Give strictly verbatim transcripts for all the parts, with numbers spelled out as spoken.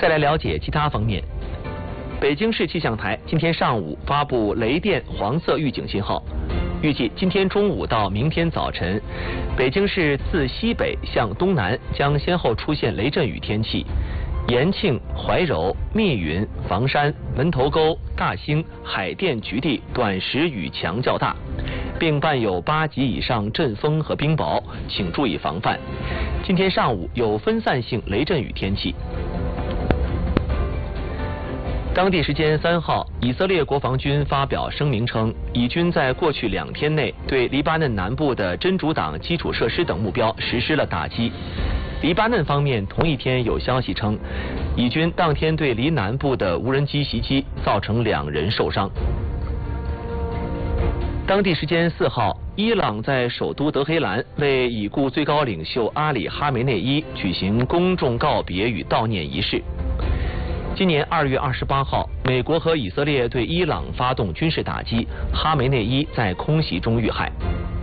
再来了解其他方面。北京市气象台今天上午发布雷电黄色预警信号，预计今天中午到明天早晨，北京市自西北向东南将先后出现雷阵雨天气。延庆、怀柔、密云、房山、门头沟、大兴、海淀局地短时雨强较大，并伴有八级以上阵风和冰雹，请注意防范。今天上午有分散性雷阵雨天气。当地时间三号，以色列国防军发表声明称，以军在过去两天内对黎巴嫩南部的真主党基础设施等目标实施了打击。黎巴嫩方面同一天有消息称，以军当天对黎南部的无人机袭击，造成两人受伤。当地时间四号，伊朗在首都德黑兰为已故最高领袖阿里哈梅内伊举行公众告别与悼念仪式。今年二月二十八号，美国和以色列对伊朗发动军事打击，哈梅内伊在空袭中遇害。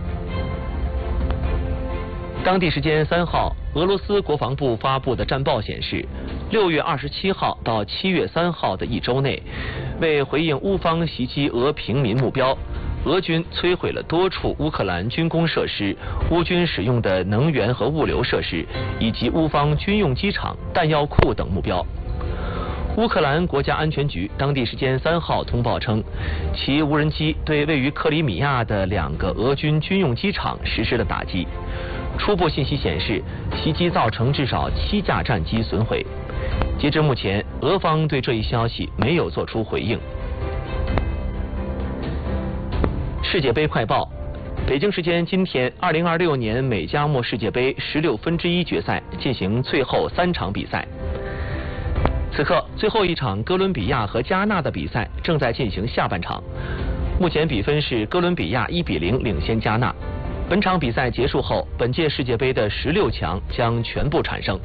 当地时间三号，俄罗斯国防部发布的战报显示，六月二十七号到七月三号的一周内，为回应乌方袭击俄平民目标，俄军摧毁了多处乌克兰军工设施、乌军使用的能源和物流设施，以及乌方军用机场、弹药库等目标。乌克兰国家安全局当地时间三号通报称，其无人机对位于克里米亚的两个俄军军用机场实施了打击。初步信息显示，袭击造成至少七架战机损毁。截至目前，俄方对这一消息没有做出回应。世界杯快报：北京时间今天，二零二六年美加墨世界杯十六分之一决赛进行最后三场比赛。此刻，最后一场哥伦比亚和加纳的比赛正在进行下半场。目前比分是哥伦比亚一比零领先加纳。本场比赛结束后，本届世界杯的十六强将全部产生。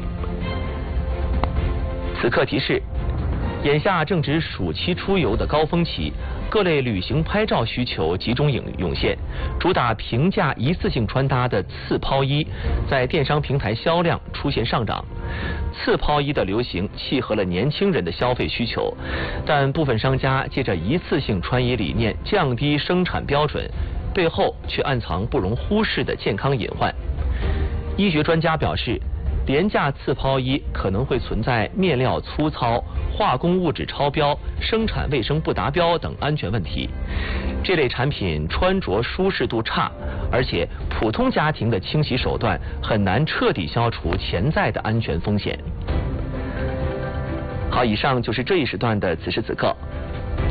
此刻提示：眼下正值暑期出游的高峰期，各类旅行拍照需求集中涌涌现，主打平价一次性穿搭的次抛衣在电商平台销量出现上涨。次抛衣的流行契合了年轻人的消费需求，但部分商家借着一次性穿衣理念降低生产标准，背后却暗藏不容忽视的健康隐患。医学专家表示，廉价次抛衣可能会存在面料粗糙、化工物质超标、生产卫生不达标等安全问题。这类产品穿着舒适度差，而且普通家庭的清洗手段很难彻底消除潜在的安全风险。好，以上就是这一时段的此时此刻。